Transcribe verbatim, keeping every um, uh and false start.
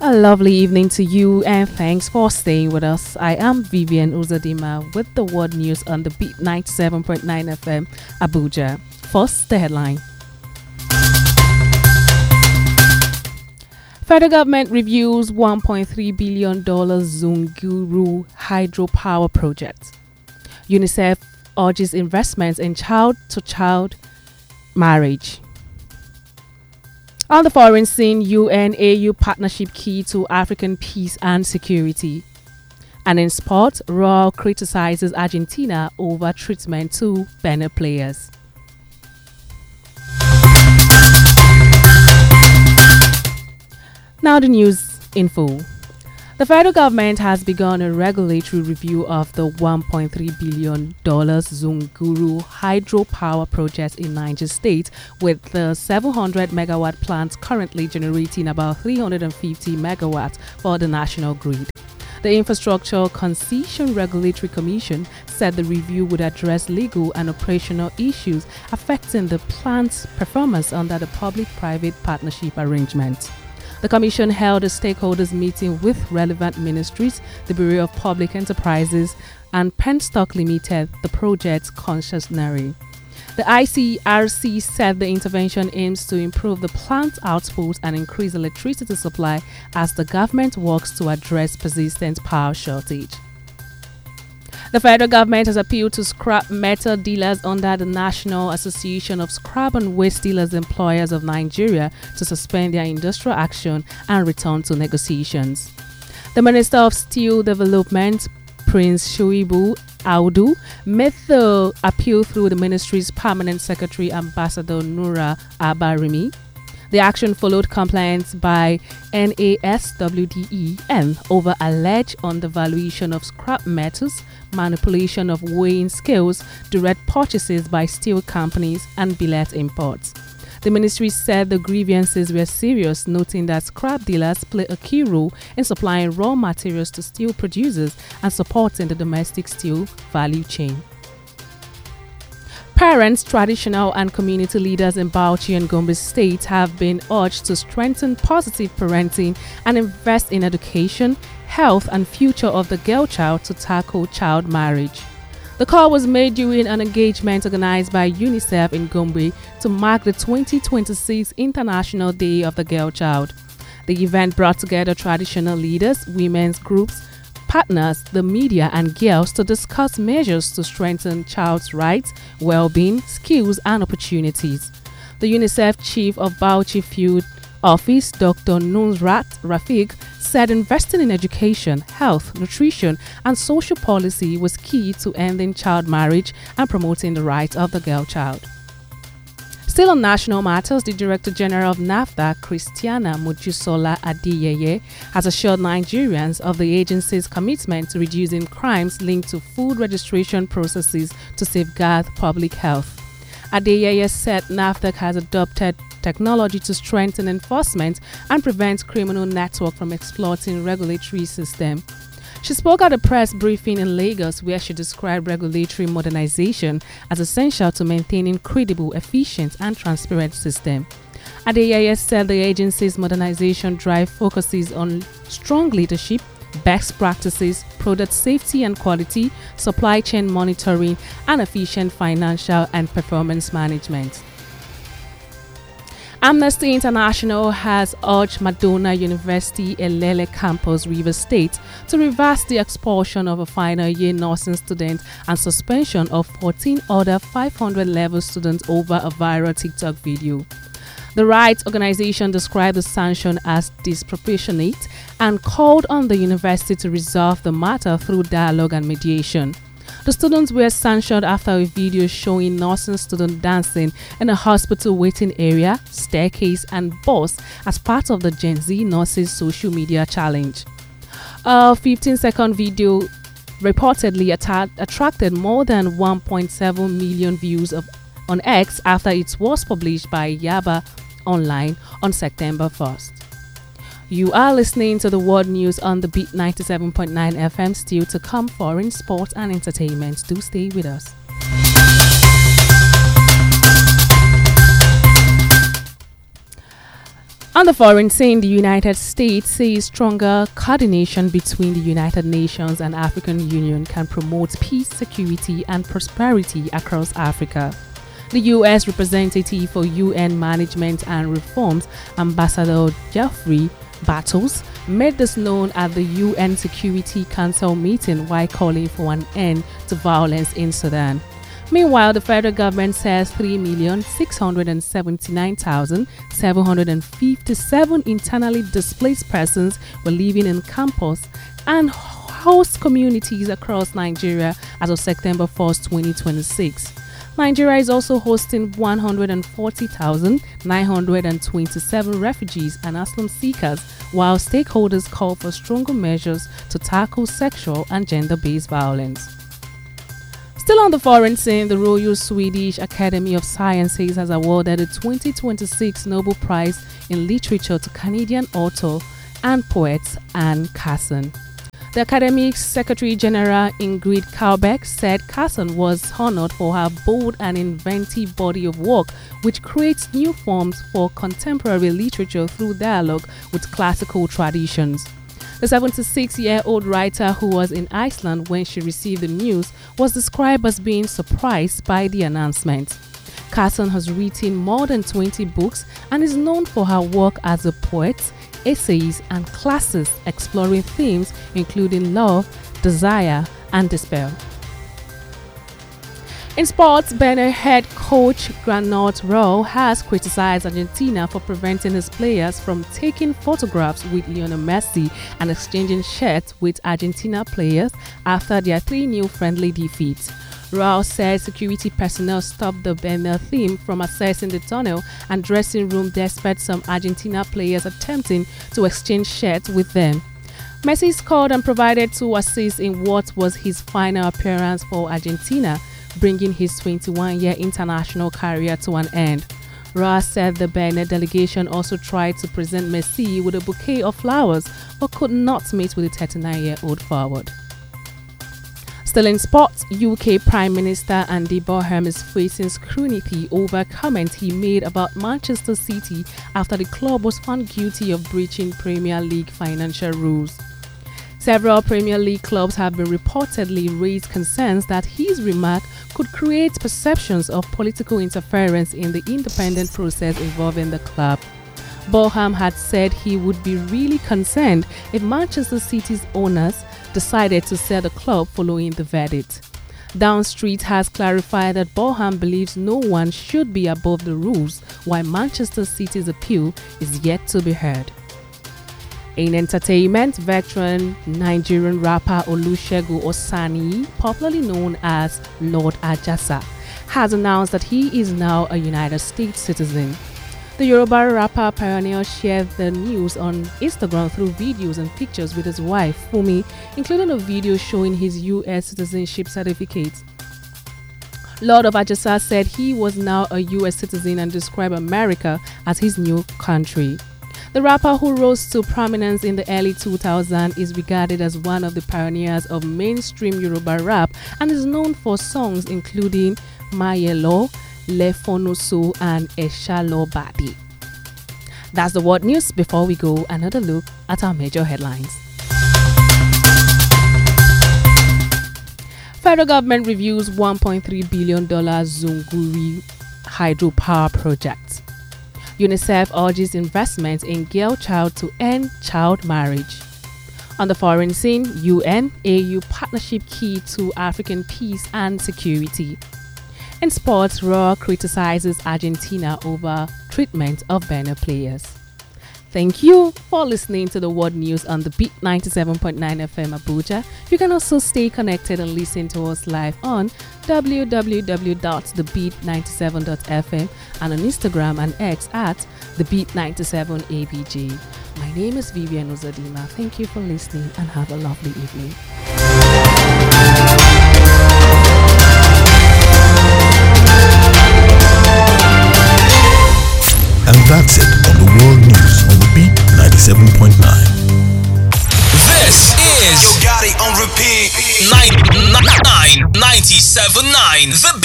A lovely evening to you and thanks for staying with us. I am Vivian Uzadima with the World News on the Beat ninety-seven point nine F M Abuja. First, the headline. Federal government reviews one point three billion dollars Zunguru hydropower project. UNICEF urges investments in child-to-child marriage. On the foreign scene, U N A U partnership key to African peace and security. And in sport, Raw criticizes Argentina over treatment to Benin players. Now the news in full. The federal government has begun a regulatory review of the one point three billion dollars Zunguru hydropower project in Niger State, with the seven hundred megawatt plant currently generating about three hundred fifty megawatts for the national grid. The Infrastructure Concession Regulatory Commission said the review would address legal and operational issues affecting the plant's performance under the public-private partnership arrangement. The Commission held a stakeholders meeting with relevant ministries, the Bureau of Public Enterprises, and Penstock Limited, the project's concessionary. The I C R C said the intervention aims to improve the plant's output and increase electricity supply as the government works to address persistent power shortage. The federal government has appealed to scrap metal dealers under the National Association of Scrap and Waste Dealers Employers of Nigeria to suspend their industrial action and return to negotiations. The Minister of Steel Development, Prince Shuibu Audu, made the appeal through the ministry's permanent secretary, Ambassador Nura Abarimi. The action followed complaints by N A S W D E N over alleged undervaluation of scrap metals, manipulation of weighing scales, direct purchases by steel companies, and billet imports. The ministry said the grievances were serious, noting that scrap dealers play a key role in supplying raw materials to steel producers and supporting the domestic steel value chain. Parents, traditional and community leaders in Bauchi and Gombe states have been urged to strengthen positive parenting and invest in education, health and future of the girl child to tackle child marriage. The call was made during an engagement organized by UNICEF in Gombe to mark the twenty twenty-six International Day of the Girl Child. The event brought together traditional leaders, women's groups, partners, the media and girls to discuss measures to strengthen child's rights, well-being, skills and opportunities. The UNICEF Chief of Bauchi Field Office, Doctor Nusrat Rafiq, said investing in education, health, nutrition and social policy was key to ending child marriage and promoting the rights of the girl child. Still on national matters, the Director General of NAFTA, Christiana Mojusola Adeyeye, has assured Nigerians of the agency's commitment to reducing crimes linked to food registration processes to safeguard public health. Adeyeye said NAFTA has adopted technology to strengthen enforcement and prevent criminal networks from exploiting regulatory system. She spoke at a press briefing in Lagos where she described regulatory modernization as essential to maintaining credible, efficient and transparent system. Adeyeye said the agency's modernization drive focuses on strong leadership, best practices, product safety and quality, supply chain monitoring and efficient financial and performance management. Amnesty International has urged Madonna University Elele Campus, Rivers State, to reverse the expulsion of a final year nursing student and suspension of fourteen other five hundred level students over a viral TikTok video. The rights organization described the sanction as disproportionate and called on the university to resolve the matter through dialogue and mediation. The students were sanctioned after a video showing nursing students dancing in a hospital waiting area, staircase and bus as part of the Gen Z Nurses social media challenge. A fifteen second video reportedly atta- attracted more than one point seven million views of, on X after it was published by Yaba Online on September first. You are listening to the World News on the Beat ninety-seven point nine F M. Still to come, foreign, sports and entertainment. Do stay with us. On the foreign scene, the United States says stronger coordination between the United Nations and African Union can promote peace, security, and prosperity across Africa. The U S representative for U N Management and Reforms, Ambassador Jeffrey Battles, made this known at the U N Security Council meeting while calling for an end to violence in Sudan. Meanwhile, the federal government says three million six hundred seventy-nine thousand seven hundred fifty-seven internally displaced persons were living in campus and host communities across Nigeria as of September first, twenty twenty-six. Nigeria is also hosting one hundred forty thousand nine hundred twenty-seven refugees and asylum seekers, while stakeholders call for stronger measures to tackle sexual and gender-based violence. Still on the foreign scene, the Royal Swedish Academy of Sciences has awarded the twenty twenty-six Nobel Prize in Literature to Canadian author and poet Anne Carson. The Academy's Secretary General Ingrid Kalbeck said Carson was honored for her bold and inventive body of work, which creates new forms for contemporary literature through dialogue with classical traditions. The seventy-six-year-old writer, who was in Iceland when she received the news, was described as being surprised by the announcement. Carson has written more than twenty books and is known for her work as a poet, essays, and classes exploring themes including love, desire, and despair. In sports, Benin head coach Gernot Rohr has criticized Argentina for preventing his players from taking photographs with Lionel Messi and exchanging shirts with Argentina players after their three nil friendly defeats. Rohr said security personnel stopped the Benin team from accessing the tunnel and dressing room despite some Argentina players attempting to exchange shirts with them. Messi scored and provided two assists in what was his final appearance for Argentina, bringing his twenty-one-year international career to an end. Rohr said the Benin delegation also tried to present Messi with a bouquet of flowers but could not meet with the thirty-nine-year-old forward. Still in sports, U K Prime Minister Andy Burnham is facing scrutiny over comments he made about Manchester City after the club was found guilty of breaching Premier League financial rules. Several Premier League clubs have been reportedly raised concerns that his remark could create perceptions of political interference in the independent process involving the club. Burnham had said he would be really concerned if Manchester City's owners decided to sell the club following the verdict. Downstreet has clarified that Burnham believes no one should be above the rules, while Manchester City's appeal is yet to be heard. In entertainment, veteran Nigerian rapper Olusegun Osani, popularly known as Lord Ajasa, has announced that he is now a United States citizen. The Yoruba rapper pioneer shared the news on Instagram through videos and pictures with his wife, Fumi, including a video showing his U S citizenship certificate. Lord of Ajasa said he was now a U S citizen and described America as his new country. The rapper, who rose to prominence in the early two thousands, is regarded as one of the pioneers of mainstream Yoruba rap and is known for songs including Mayelo, Lefonoso, and Eshalo Badi. That's the world news. Before we go, another look at our major headlines. Federal government reviews one point three billion dollars Zunguri hydropower project. UNICEF urges investment in girl child to end child marriage. On the foreign scene, U N A U partnership key to African peace and security. In sports, Rohr criticizes Argentina over treatment of Benin players. Thank you for listening to the World News on the Beat ninety-seven point nine F M Abuja. You can also stay connected and listen to us live on w w w dot the beat ninety-seven dot f m and on Instagram and X at the beat ninety-seven A B G. My name is Vivian Uzadima. Thank you for listening and have a lovely evening. And that's it on the World News on the Beat ninety-seven point nine. This is Yo Gotti on repeat. nine, nine, ninety-seven point nine. The